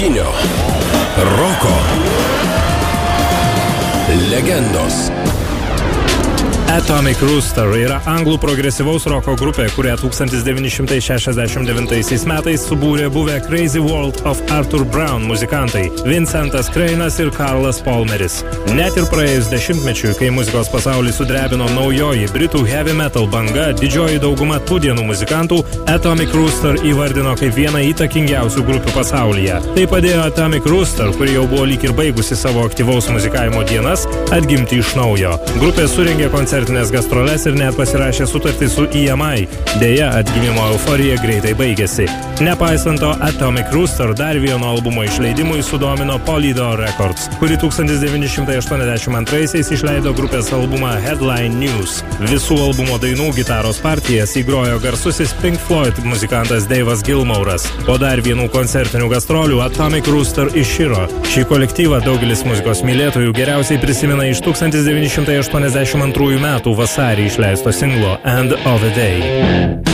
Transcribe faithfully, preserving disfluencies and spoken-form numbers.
Šiuolaikinio roko legendos. Atomic Rooster yra anglų progresyvaus roko grupė, kurią tūkstantis devyni šimtai šešiasdešimt devintaisiais metais subūrė buvę Crazy World of Arthur Brown muzikantai Vincentas Kreinas ir Karlas Palmeris. Net ir praėjus dešimtmečiui, kai muzikos pasaulį sudrebino naujoji britų heavy metal banga, didžioji dauguma tų dienų muzikantų Atomic Rooster įvardino kaip vieną įtakingiausių grupių pasaulyje. Tai padėjo Atomic Rooster, kuri jau buvo lyg ir baigusi savo aktyvaus muzikavimo dienas, atgimti iš naujo. Grupė surengė koncertinės gastroles ir net pasirašė sutartį su E M I. Deja, atgimimo euforija greitai baigėsi. Nepaisant to, Atomic Rooster dar vieno albumo išleidimui sudomino Polydor Records, kuri tūkstantis devyni šimtai aštuoniasdešimt antraisiais išleido grupės albumą Headline News. Visų albumo dainų gitaros partijas įgrojo garsusis Pink Floyd muzikantas Dave'as Gilmouras. Po dar vienų koncertinių gastrolių Atomic Rooster iširo. Šį kolektyvą daugelis muzikos mylėtojų geriausiai prisimena iš tūkstantis devyni šimtai aštuoniasdešimt antrųjų metų vasarį išleisto singlo End of a Day.